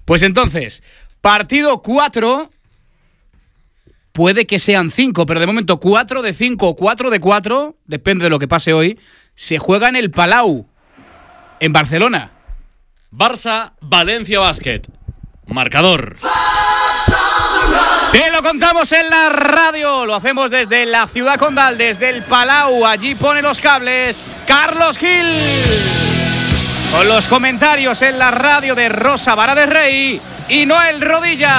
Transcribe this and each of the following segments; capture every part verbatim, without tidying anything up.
Pues entonces, partido cuatro, puede que sean cinco, pero de momento cuatro de cinco o cuatro de cuatro, depende de lo que pase hoy, se juega en el Palau, en Barcelona. Barça, Valencia Basket. Marcador. Te lo contamos en la radio, lo hacemos desde la Ciudad Condal, desde el Palau. Allí pone los cables Carlos Gil, con los comentarios en la radio de Rosa Vara de Rey y Noel Rodilla.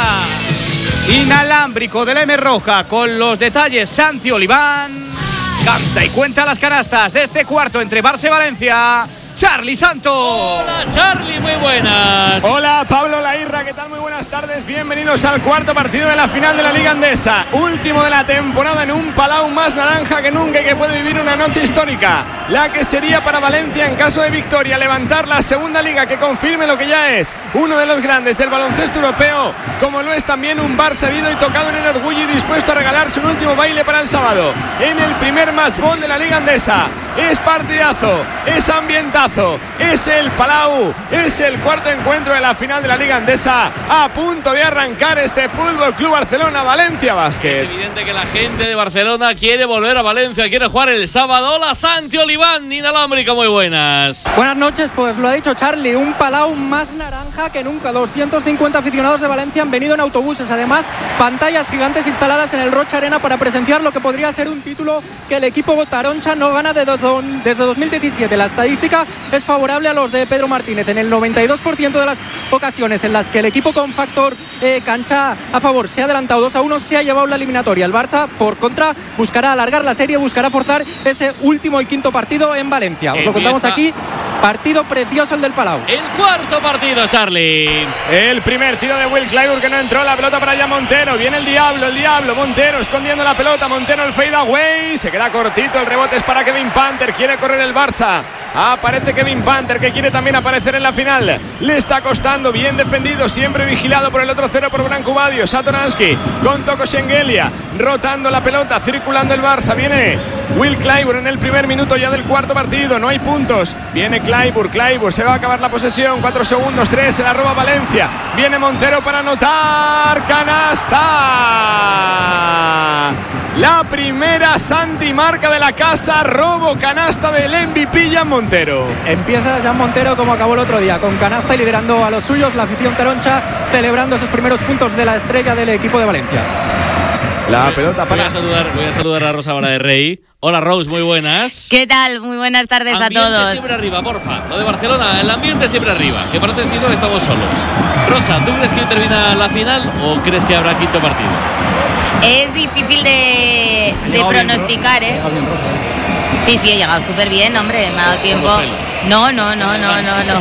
Inalámbrico de la M Roja, con los detalles Santi Oliván. Canta y cuenta las canastas de este cuarto entre Barça y Valencia, Charly Santos. Hola Charly, muy buenas. Hola Pablo Lairra, ¿qué tal? Muy buenas tardes, bienvenidos al cuarto partido de la final de la Liga Endesa, último de la temporada en un Palau más naranja que nunca y que puede vivir una noche histórica, la que sería para Valencia en caso de victoria levantar la segunda liga que confirme lo que ya es uno de los grandes del baloncesto europeo, como lo es también un Barça herido y tocado en el orgullo y dispuesto a regalarse un último baile para el sábado en el primer match ball de la Liga Endesa. Es partidazo, es ambientazo, es el Palau, es el cuarto encuentro de la final de la Liga Endesa, a punto de arrancar este Fútbol Club Barcelona Valencia Basket. Es evidente que la gente de Barcelona quiere volver a Valencia, quiere jugar el sábado. Hola Santi Oliván, inalámbrico, muy buenas. Buenas noches, pues lo ha dicho Charly, un Palau más naranja que nunca. doscientos cincuenta aficionados de Valencia han venido en autobuses, además pantallas gigantes instaladas en el Rocha Arena para presenciar lo que podría ser un título que el equipo taroncha no gana de dos, desde dos mil diecisiete. La estadística es favorable a los de Pedro Martínez. En el noventa y dos por ciento de las ocasiones en las que el equipo con factor eh, cancha a favor se ha adelantado dos a uno, se ha llevado la eliminatoria. El Barça, por contra, buscará alargar la serie, buscará forzar ese último y quinto partido en Valencia. Os lo contamos aquí. Partido precioso el del Palau. El cuarto partido, Charly. El primer tiro de Will Clyburn, que no entró, la pelota para allá Montero. Viene el Diablo, el Diablo, Montero escondiendo la pelota. Montero el fade away, se queda cortito. El rebote es para Kevin Panther, quiere correr el Barça. Aparece Kevin Panther, que quiere también aparecer en la final. Le está costando, bien defendido, siempre vigilado por el otro cero por Branko Badio. Satoransky con Toko Shengelia, rotando la pelota, circulando el Barça. Viene Will Clyburn en el primer minuto ya del cuarto partido, no hay puntos. Viene Clyburn, Clyburn, se va a acabar la posesión. Cuatro segundos, tres, se la roba Valencia. Viene Montero para anotar. Canasta. La primera Santi marca de la casa, robo canasta del M V P Jan Montero. Empieza Jan Montero como acabó el otro día, con canasta y liderando a los suyos, la afición taroncha celebrando esos primeros puntos de la estrella del equipo de Valencia. La voy, pelota para... Voy a saludar, voy a, saludar a Rosa Vara de Rey. Hola Rose, muy buenas. ¿Qué tal? Muy buenas tardes ambiente a todos. Siempre arriba, porfa. Lo de Barcelona, el ambiente siempre arriba, que parece si no estamos solos. Rosa, ¿tú crees que hoy termina la final o crees que habrá quinto partido? Es difícil de, de pronosticar, ¿eh? Sí, sí, he llegado súper bien, hombre, me ha dado tiempo. No, no, no, no, no, no.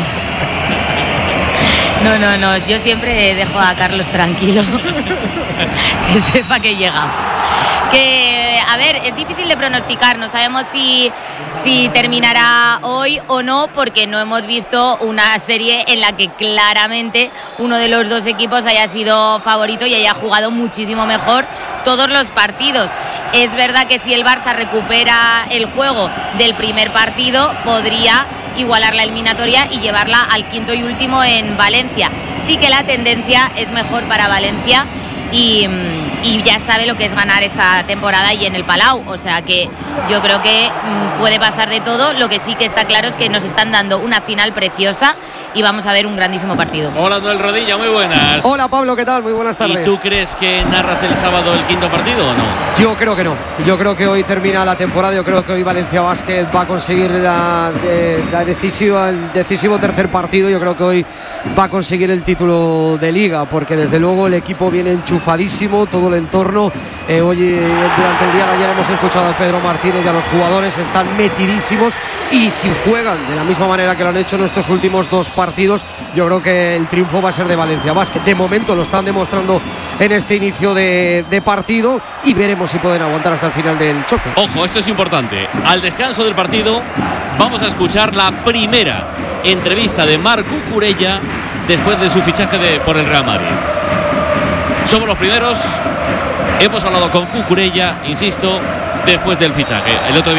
No, no, no, yo siempre dejo a Carlos tranquilo. Que sepa que llega. Que, a ver, es difícil de pronosticar, no sabemos si, si terminará hoy o no, porque no hemos visto una serie en la que claramente uno de los dos equipos haya sido favorito y haya jugado muchísimo mejor todos los partidos. Es verdad que si el Barça recupera el juego del primer partido, podría igualar la eliminatoria y llevarla al quinto y último en Valencia. Sí que la tendencia es mejor para Valencia y, y ya sabe lo que es ganar esta temporada y en el Palau, o sea que yo creo que mmm, puede pasar de todo. Lo que sí que está claro es que nos están dando una final preciosa y vamos a ver un grandísimo partido. Hola Noel Rodilla, muy buenas. Hola Pablo, ¿qué tal? Muy buenas tardes. ¿Y tú crees que narras el sábado el quinto partido o no? Yo creo que no. Yo creo que hoy termina la temporada. Yo creo que hoy Valencia Basket va a conseguir la, eh, la decisiva, el decisivo tercer partido. Yo creo que hoy va a conseguir el título de Liga, porque desde luego el equipo viene enchufadísimo, todo el entorno. Eh, hoy eh, durante el día de ayer hemos escuchado a Pedro Martínez y a los jugadores, están metidísimos, y si juegan de la misma manera que lo han hecho en estos últimos dos partidos, yo creo que el triunfo va a ser de Valencia Basket. De momento lo están demostrando en este inicio de, de partido, y veremos si pueden aguantar hasta el final del choque. Ojo, esto es importante. Al descanso del partido vamos a escuchar la primera entrevista de Marc Cucurella después de su fichaje de, por el Real Madrid. Somos los primeros. Hemos hablado con Cucurella, insisto, después del fichaje. El otro día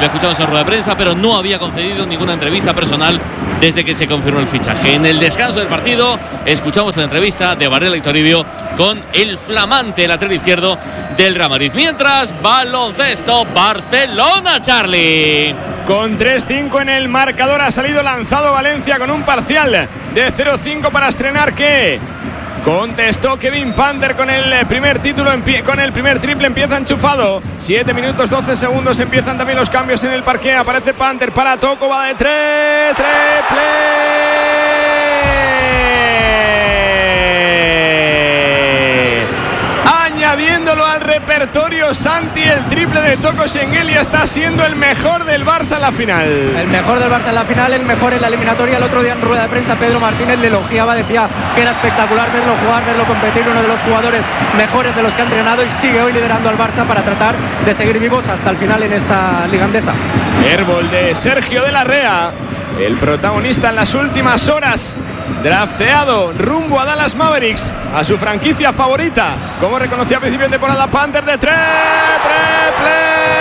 lo escuchamos en rueda de prensa, pero no había concedido ninguna entrevista personal desde que se confirmó el fichaje. En el descanso del partido escuchamos la entrevista de Varela y Toribio con el flamante lateral izquierdo del Real Madrid. Mientras, baloncesto Barcelona, Charlie. Con tres cinco en el marcador ha salido lanzado Valencia con un parcial de cero cinco para estrenar que contestó Kevin Panther con el primer título, con el primer triple, empieza enchufado. siete minutos doce segundos, empiezan también los cambios en el parqué. Aparece Panther para Toko, va de tres, triple. Añadiéndolo al repertorio, Santi, el triple de Toko Shengelia está siendo el mejor del Barça en la final. El mejor del Barça en la final, el mejor en la eliminatoria. El otro día en rueda de prensa Pedro Martínez le elogiaba, decía que era espectacular verlo jugar, verlo competir, uno de los jugadores mejores de los que ha entrenado, y sigue hoy liderando al Barça para tratar de seguir vivos hasta el final en esta liga andesa. Airball de Sergio de la Rea, el protagonista en las últimas horas, drafteado rumbo a Dallas Mavericks, a su franquicia favorita, como reconocía a principio de temporada. Panther de tres, triple.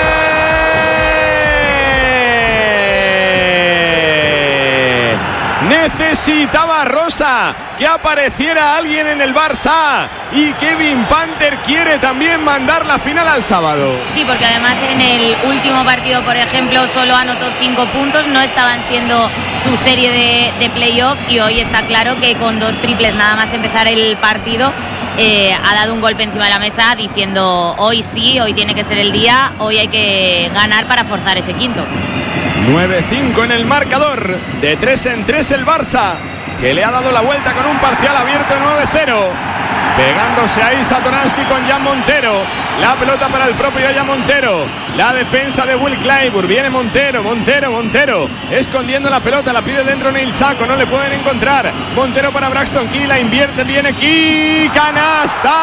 Necesitaba Rosa que apareciera alguien en el Barça, y Kevin Panther quiere también mandar la final al sábado. Sí, porque además en el último partido, por ejemplo, solo anotó cinco puntos, no estaban siendo su serie de, de playoff, y hoy está claro que con dos triples nada más empezar el partido eh, ha dado un golpe encima de la mesa diciendo hoy sí, hoy tiene que ser el día, hoy hay que ganar para forzar ese quinto. nueve cinco en el marcador, de tres en tres el Barça, que le ha dado la vuelta con un parcial abierto nueve cero. Pegándose ahí Satoransky con Jan Montero. La pelota para el propio Jan Montero. La defensa de Will Clyburn. Viene Montero, Montero, Montero. Escondiendo la pelota, la pide dentro Neil Sacco. No le pueden encontrar. Montero para Braxton Key. La invierte, viene aquí. ¡Canasta!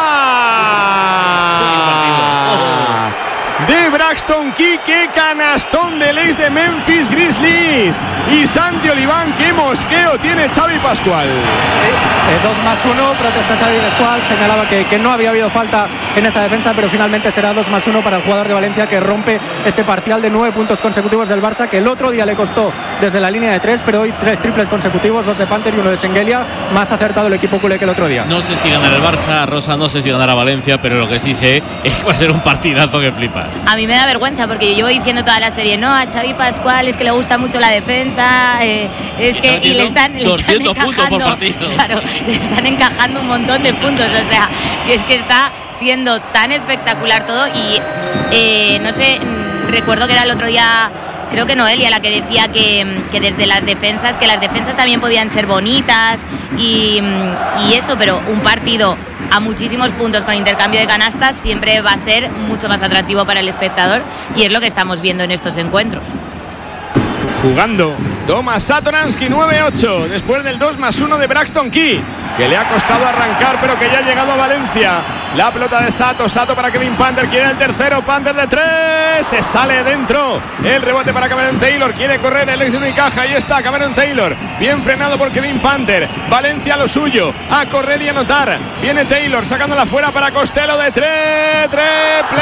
De Braxton Key, qué canastón del ex de Memphis Grizzlies. Y Santi Oliván, qué mosqueo tiene Xavi Pascual. Sí, eh, dos más uno, protesta Xavi Pascual, señalaba que, que no había habido falta en esa defensa, pero finalmente será dos más uno para el jugador de Valencia, que rompe ese parcial de nueve puntos consecutivos del Barça, que el otro día le costó desde la línea de tres, pero hoy tres triples consecutivos, dos de Panther y uno de Shengelia, más acertado el equipo culé que el otro día. No sé si ganará el Barça, Rosa, no sé si ganará Valencia, pero lo que sí sé es que va a ser un partidazo que flipas. A mí me da vergüenza porque yo voy diciendo toda la serie, no, a Xavi Pascual es que le gusta mucho la defensa, eh, es y que y le están, le están encajando, por partido. Claro, le están encajando un montón de puntos, o sea, que es que está siendo tan espectacular todo. Y eh, no sé, recuerdo que era el otro día, creo que Noelia la que decía que, que desde las defensas, que las defensas también podían ser bonitas y, y eso, pero un partido a muchísimos puntos con intercambio de canastas siempre va a ser mucho más atractivo para el espectador, y es lo que estamos viendo en estos encuentros. Jugando Tomas Satoransky, nueve ocho, después del dos más uno de Braxton Key, que le ha costado arrancar, pero que ya ha llegado a Valencia. La pelota de Sato, Sato para Kevin Panther, quiere el tercero, Panther de tres, se sale dentro. El rebote para Cameron Taylor, quiere correr el ex de Unicaja, ahí está Cameron Taylor, bien frenado por Kevin Panther. Valencia lo suyo, a correr y anotar. Viene Taylor sacándola fuera para Costello de tres, triple.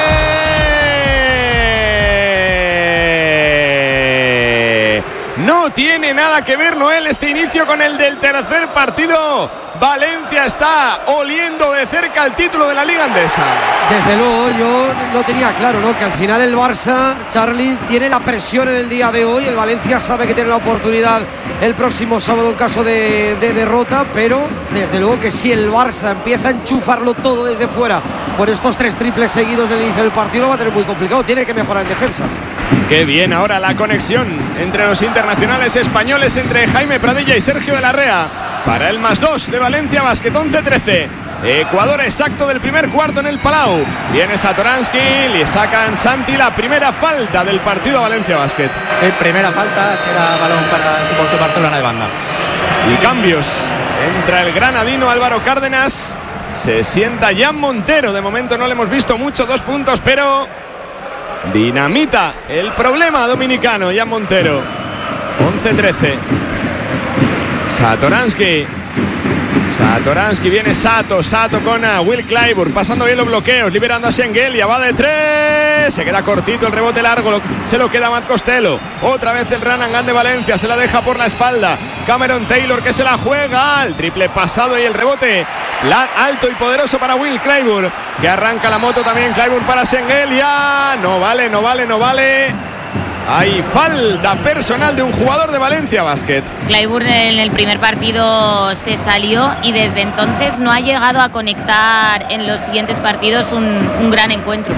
No tiene nada que ver, Noel, este inicio con el del tercer partido. Valencia está oliendo de cerca el título de la Liga Andesa. Desde luego, yo lo tenía claro, ¿no? Que al final el Barça, Charlie, tiene la presión en el día de hoy. El Valencia sabe que tiene la oportunidad el próximo sábado en caso de, de derrota, pero desde luego que si el Barça empieza a enchufarlo todo desde fuera con estos tres triples seguidos del inicio del partido, va a tener muy complicado. Tiene que mejorar en defensa. Qué bien ahora la conexión entre los internacionales españoles, entre Jaime Pradilla y Sergio de la Rea, para el más dos de Valencia Basket. Once trece, Ecuador exacto del primer cuarto en el Palau. Viene Satoransky, le sacan Santi la primera falta del partido a Valencia Basket. Sí, primera falta, será balón para el Fútbol Club Barcelona de banda. Y cambios, entra el granadino Álvaro Cárdenas, se sienta Jan Montero. De momento no le hemos visto mucho, dos puntos, pero dinamita el problema dominicano Jan Montero. Once trece, Satoransky Satoransky, viene Sato, Sato con Will Clyburn, pasando bien los bloqueos, liberando a Shengelia, va de tres, se queda cortito el rebote largo, lo, se lo queda Matt Costello, otra vez el run and gun de Valencia, se la deja por la espalda, Cameron Taylor que se la juega, el triple pasado y el rebote la, alto y poderoso para Will Clyburn, que arranca la moto también Clyburn para Shengelia, no vale, no vale, no vale. Hay falta personal de un jugador de Valencia Basket. Clyburn en el primer partido se salió y desde entonces no ha llegado a conectar en los siguientes partidos un, un gran encuentro.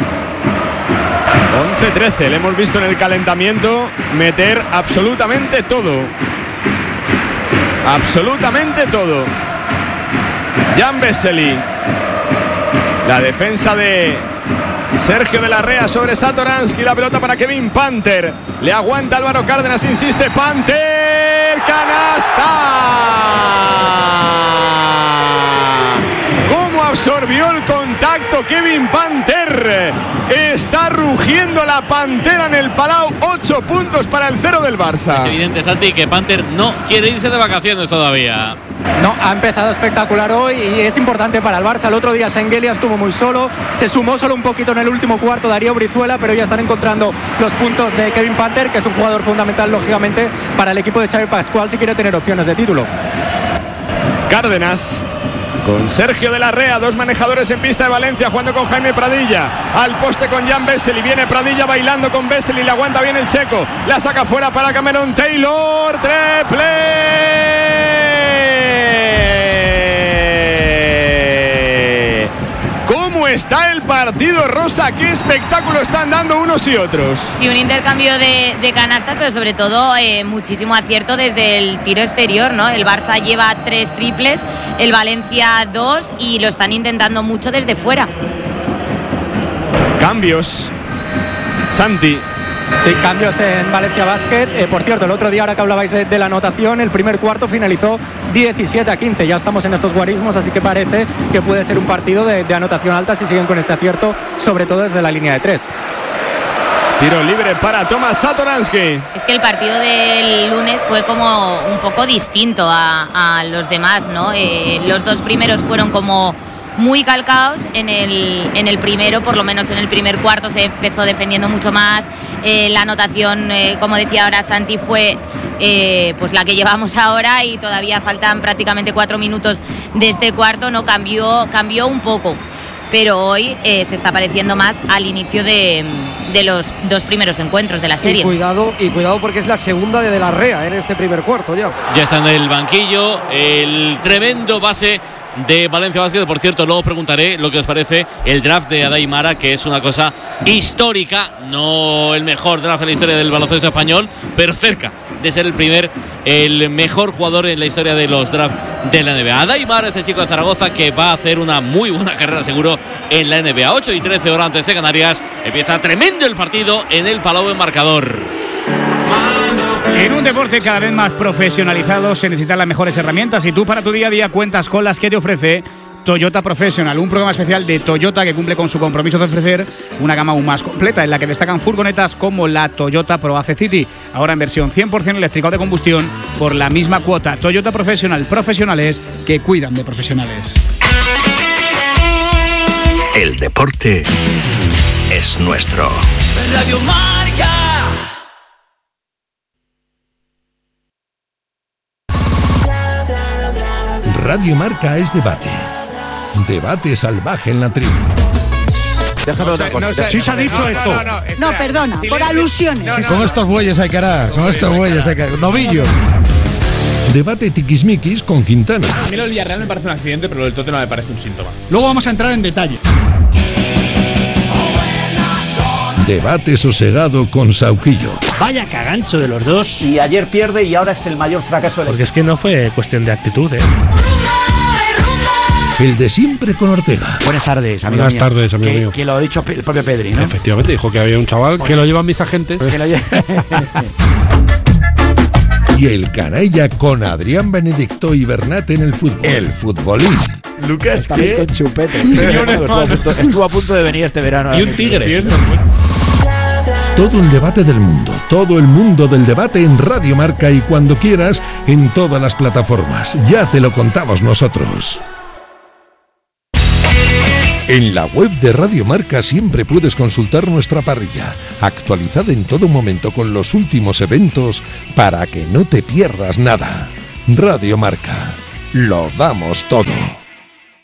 once trece, le hemos visto en el calentamiento meter absolutamente todo. Absolutamente todo. Jan Vesely. La defensa de Sergio de la Rea sobre Satoransky, la pelota para Kevin Panther, le aguanta Álvaro Cárdenas, insiste Panther, canasta. ¿Cómo absorbió el contacto Kevin Panther? Está rugiendo la Pantera en el Palau, ocho puntos para el cero del Barça. Es evidente, Santi, que Panther no quiere irse de vacaciones todavía. No, ha empezado espectacular hoy y es importante para el Barça. El otro día Shengelia estuvo muy solo, se sumó solo un poquito en el último cuarto Darío Brizuela, pero ya están encontrando los puntos de Kevin Panther, que es un jugador fundamental, lógicamente, para el equipo de Xavi Pascual si quiere tener opciones de título. Cárdenas con Sergio de la Rea, dos manejadores en pista de Valencia, jugando con Jaime Pradilla, al poste con Jan Vesely, viene Pradilla bailando con Vesely, le aguanta bien el checo, la saca fuera para Cameron Taylor, triple. ¿Cómo está el partido, Rosa? ¿Qué espectáculo están dando unos y otros? Sí, un intercambio de, de canastas, pero sobre todo eh, muchísimo acierto desde el tiro exterior, ¿no? El Barça lleva tres triples, el Valencia dos y lo están intentando mucho desde fuera. Cambios. Santi. Sí, cambios en Valencia Basket. Eh, por cierto, el otro día, ahora que hablabais de, de la anotación, el primer cuarto finalizó diecisiete a quince. Ya estamos en estos guarismos, así que parece que puede ser un partido de, de anotación alta si siguen con este acierto, sobre todo desde la línea de tres. Tiro libre para Tomas Satoransky. Es que el partido del lunes fue como un poco distinto a, a los demás, ¿no? Eh, los dos primeros fueron como muy calcados. En el, en el primero, por lo menos en el primer cuarto, se empezó defendiendo mucho más. Eh, la anotación, eh, como decía ahora Santi, fue eh, pues la que llevamos ahora y todavía faltan prácticamente cuatro minutos de este cuarto, ¿no? Cambió, cambió un poco, pero hoy eh, se está pareciendo más al inicio de, de los dos primeros encuentros de la serie. Y cuidado, y cuidado porque es la segunda de De la Rea en este primer cuarto ya. Ya está en el banquillo el tremendo base de Valencia Basket. Por cierto, luego os preguntaré lo que os parece el draft de Adaimara, que es una cosa histórica, no el mejor draft en la historia del baloncesto español, pero cerca de ser el primer, el mejor jugador en la historia de los drafts de la N B A. Adaimara, este chico de Zaragoza que va a hacer una muy buena carrera seguro en la N B A. ocho y trece horas antes de Canarias, empieza tremendo el partido en el Palau en marcador. En un deporte cada vez más profesionalizado se necesitan las mejores herramientas y tú para tu día a día cuentas con las que te ofrece Toyota Professional, un programa especial de Toyota que cumple con su compromiso de ofrecer una gama aún más completa en la que destacan furgonetas como la Toyota ProAce City, ahora en versión cien por ciento eléctrica o de combustión por la misma cuota. Toyota Professional, profesionales que cuidan de profesionales. El deporte es nuestro. Radio Marca. Radio Marca es debate. Debate salvaje en la tribu. Déjame otra cosa. No, no, sí se ha dicho no, esto. No, no, no, no, perdona, por alusiones. No, no, con estos bueyes hay que hará. Con estos bueyes hay que hará. Novillo. Debate tiquismiquis con Quintana. A mí lo del Villarreal me parece un accidente, pero lo del Tottenham me parece un síntoma. Luego vamos a entrar en detalle. Debate sosegado con Sauquillo. Vaya cagancho de los dos. Y ayer pierde y ahora es el mayor fracaso del... Porque es que no fue cuestión de actitud, ¿eh? El de siempre con Ortega. Buenas tardes, amigo Buenas mío. tardes, amigo que, mío. Que lo ha dicho el propio Pedri, ¿no? Efectivamente, dijo que había un chaval Oye, que lo llevan mis agentes. Que lo lleva... Y el canalla con Adrián Benedicto y Bernat en el fútbol. El futbolín. Lucas, ¿qué? Con chupete. Señor, estuvo, a punto, estuvo a punto de venir este verano. Y un tigre. Todo el debate del mundo, todo el mundo del debate en Radio Marca y cuando quieras en todas las plataformas. Ya te lo contamos nosotros. En la web de Radio Marca siempre puedes consultar nuestra parrilla, actualizada en todo momento con los últimos eventos para que no te pierdas nada. Radio Marca, lo damos todo.